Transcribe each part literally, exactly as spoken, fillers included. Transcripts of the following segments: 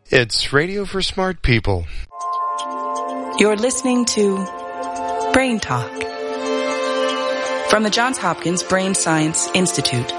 It's radio for smart people. You're listening to Brain Talk from the Johns Hopkins Brain Science Institute.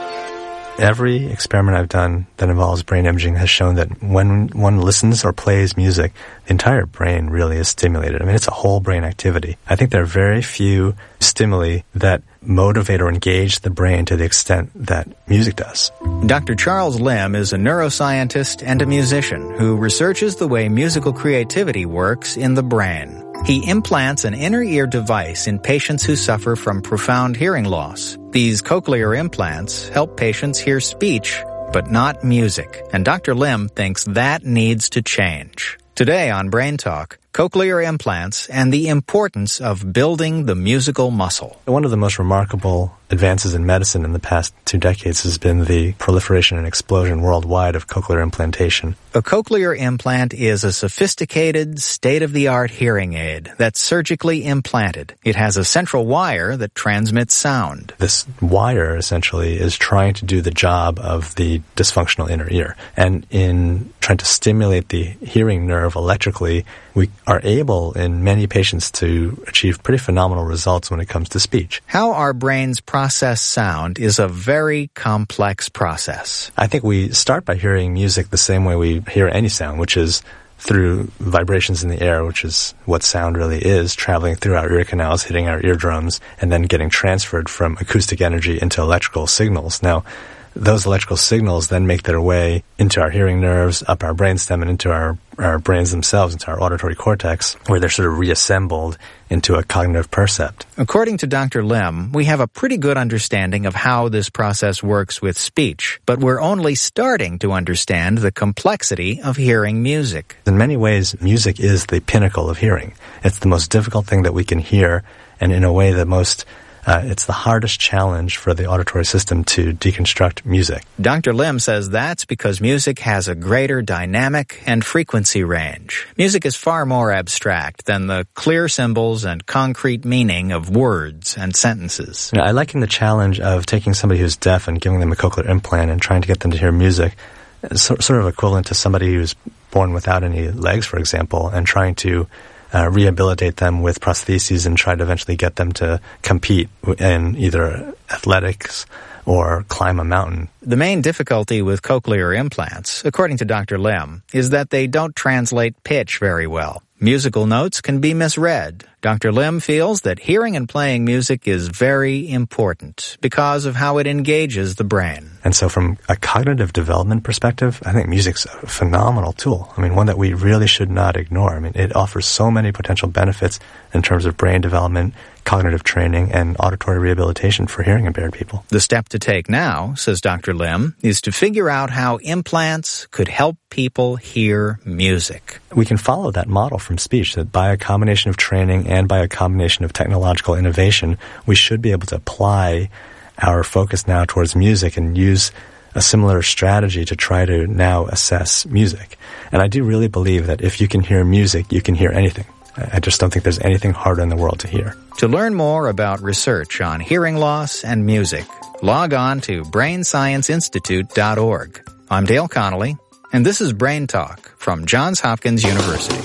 Every experiment I've done that involves brain imaging has shown that when one listens or plays music, the entire brain really is stimulated. I mean, it's a whole brain activity. I think there are very few stimuli that motivate or engage the brain to the extent that music does. Doctor Charles Lim is a neuroscientist and a musician who researches the way musical creativity works in the brain. He implants an inner ear device in patients who suffer from profound hearing loss. These cochlear implants help patients hear speech, but not music. And Doctor Lim thinks that needs to change. Today on Brain Talk, cochlear implants and the importance of building the musical muscle. One of the most remarkable advances in medicine in the past two decades has been the proliferation and explosion worldwide of cochlear implantation. A cochlear implant is a sophisticated, state-of-the-art hearing aid that's surgically implanted. It has a central wire that transmits sound. This wire, essentially, is trying to do the job of the dysfunctional inner ear. And in trying to stimulate the hearing nerve electrically, we are able, in many patients, to achieve pretty phenomenal results when it comes to speech. How our brains process sound is a very complex process. I think we start by hearing music the same way we hear any sound, which is through vibrations in the air, which is what sound really is, traveling through our ear canals, hitting our eardrums, and then getting transferred from acoustic energy into electrical signals. Now, those electrical signals then make their way into our hearing nerves, up our brainstem, and into our, our brains themselves, into our auditory cortex, where they're sort of reassembled into a cognitive percept. According to Doctor Lim, we have a pretty good understanding of how this process works with speech, but we're only starting to understand the complexity of hearing music. In many ways, music is the pinnacle of hearing. It's the most difficult thing that we can hear, and in a way the most Uh, it's the hardest challenge for the auditory system to deconstruct music. Doctor Lim says that's because music has a greater dynamic and frequency range. Music is far more abstract than the clear symbols and concrete meaning of words and sentences. You know, I liken the challenge of taking somebody who's deaf and giving them a cochlear implant and trying to get them to hear music, so, sort of equivalent to somebody who's born without any legs, for example, and trying to Uh, rehabilitate them with prostheses and try to eventually get them to compete in either athletics or climb a mountain. The main difficulty with cochlear implants, according to Doctor Lim, is that they don't translate pitch very well. Musical notes can be misread. Doctor Lim feels that hearing and playing music is very important because of how it engages the brain. And so from a cognitive development perspective, I think music's a phenomenal tool. I mean, one that we really should not ignore. I mean, it offers so many potential benefits in terms of brain development, cognitive training, and auditory rehabilitation for hearing impaired people. The step to take now, says Doctor Lim, is to figure out how implants could help people hear music. We can follow that model from speech, that by a combination of training and by a combination of technological innovation, we should be able to apply our focus now towards music and use a similar strategy to try to now assess music. And I do really believe that if you can hear music, you can hear anything. I just don't think there's anything harder in the world to hear. To learn more about research on hearing loss and music, log on to brain science institute dot org. I'm Dale Connolly, and this is Brain Talk from Johns Hopkins University.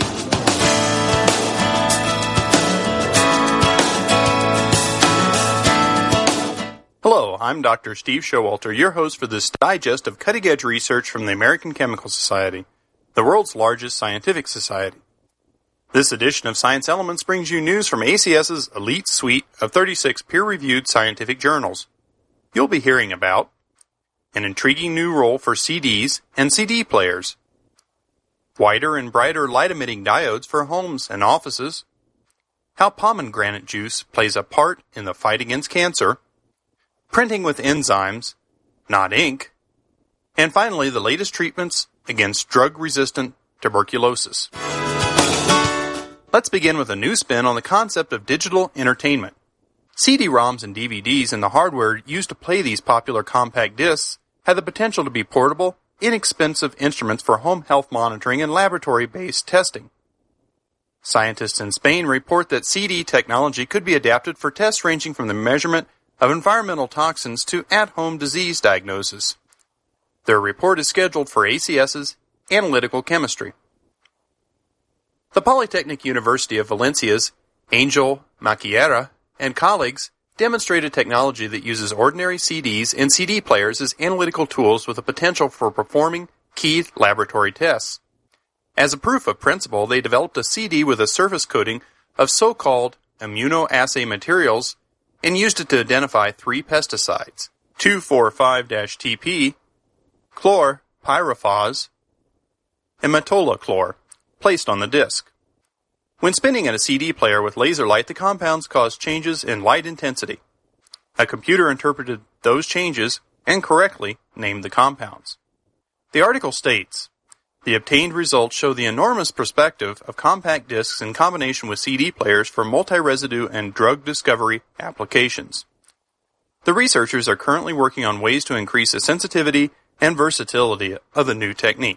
Hello, I'm Doctor Steve Showalter, your host for this digest of cutting-edge research from the American Chemical Society, the world's largest scientific society. This edition of Science Elements brings you news from A C S's elite suite of thirty-six peer-reviewed scientific journals. You'll be hearing about an intriguing new role for C Ds and C D players, wider and brighter light-emitting diodes for homes and offices, how pomegranate juice plays a part in the fight against cancer, printing with enzymes, not ink, and finally the latest treatments against drug-resistant tuberculosis. Let's begin with a new spin on the concept of digital entertainment. C D ROMs and D V Ds and the hardware used to play these popular compact discs have the potential to be portable, inexpensive instruments for home health monitoring and laboratory-based testing. Scientists in Spain report that C D technology could be adapted for tests ranging from the measurement of environmental toxins to at-home disease diagnosis. Their report is scheduled for A C S's analytical chemistry. The Polytechnic University of Valencia's Angel Maciera and colleagues demonstrated technology that uses ordinary C Ds and C D players as analytical tools with the potential for performing key laboratory tests. As a proof of principle, they developed a C D with a surface coating of so-called immunoassay materials and used it to identify three pesticides, two forty-five T P, chlorpyrifos, and metolachlor, placed on the disc. When spinning in a C D player with laser light, the compounds caused changes in light intensity. A computer interpreted those changes and correctly named the compounds. The article states, the obtained results show the enormous perspective of compact discs in combination with C D players for multi-residue and drug discovery applications. The researchers are currently working on ways to increase the sensitivity and versatility of the new technique.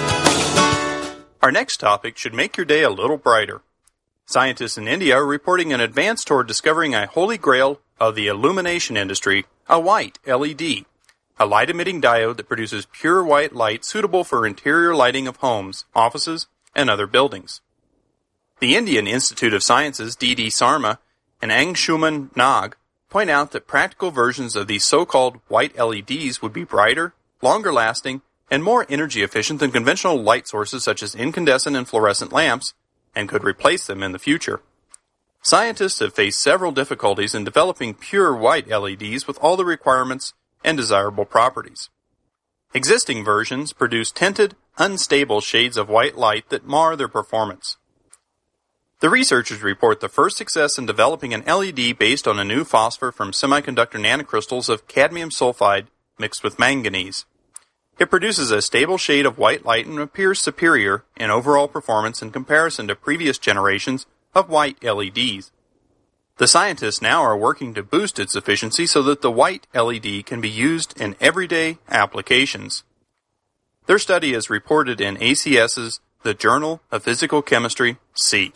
Our next topic should make your day a little brighter. Scientists in India are reporting an advance toward discovering a holy grail of the illumination industry, a white L E D, a light-emitting diode that produces pure white light suitable for interior lighting of homes, offices, and other buildings. The Indian Institute of Sciences, D D Sarma, and Anshuman Nag point out that practical versions of these so-called white L E Ds would be brighter, longer-lasting, and more energy efficient than conventional light sources such as incandescent and fluorescent lamps, and could replace them in the future. Scientists have faced several difficulties in developing pure white L E Ds with all the requirements and desirable properties. Existing versions produce tinted, unstable shades of white light that mar their performance. The researchers report the first success in developing an L E D based on a new phosphor from semiconductor nanocrystals of cadmium sulfide mixed with manganese. It produces a stable shade of white light and appears superior in overall performance in comparison to previous generations of white L E Ds. The scientists now are working to boost its efficiency so that the white L E D can be used in everyday applications. Their study is reported in ACS's The Journal of Physical Chemistry, C.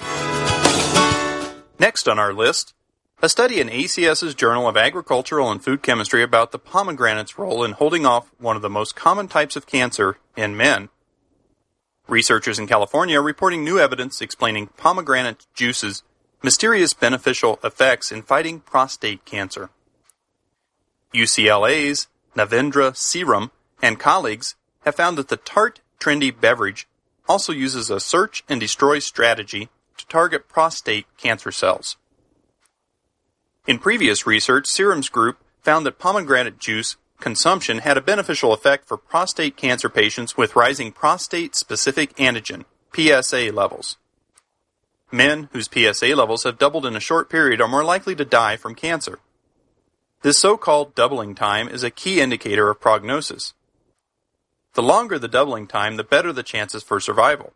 Next on our list, a study in ACS's Journal of Agricultural and Food Chemistry about the pomegranate's role in holding off one of the most common types of cancer in men. Researchers in California are reporting new evidence explaining pomegranate juice's mysterious beneficial effects in fighting prostate cancer. U C L A's Navendra Seeram and colleagues have found that the tart, trendy beverage also uses a search and destroy strategy to target prostate cancer cells. In previous research, Seeram's group found that pomegranate juice consumption had a beneficial effect for prostate cancer patients with rising prostate-specific antigen, P S A levels. Men whose P S A levels have doubled in a short period are more likely to die from cancer. This so-called doubling time is a key indicator of prognosis. The longer the doubling time, the better the chances for survival.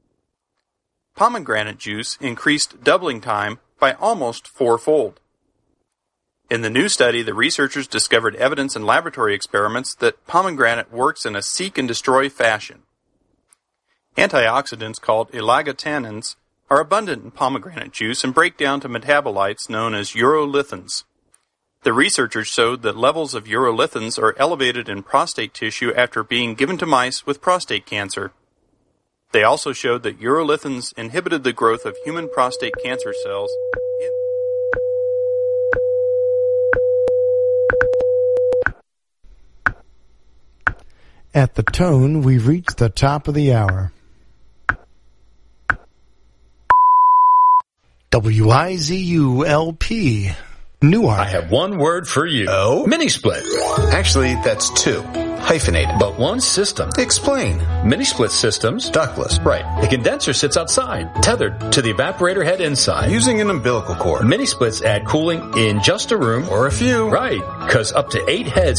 Pomegranate juice increased doubling time by almost fourfold. In the new study, the researchers discovered evidence in laboratory experiments that pomegranate works in a seek and destroy fashion. Antioxidants called elagotanins are abundant in pomegranate juice and break down to metabolites known as urolithins. The researchers showed that levels of urolithins are elevated in prostate tissue after being given to mice with prostate cancer. They also showed that urolithins inhibited the growth of human prostate cancer cells. At the tone, we've reached the top of the hour. W I Z U L P, Newark. I have one word for you. Oh? Mini-split. Actually, that's two. Hyphenated. But one system. Explain. Mini-split systems. Ductless. Right. The condenser sits outside, tethered to the evaporator head inside. Using an umbilical cord. Mini-splits add cooling in just a room. Or a few. Right. Because up to eight heads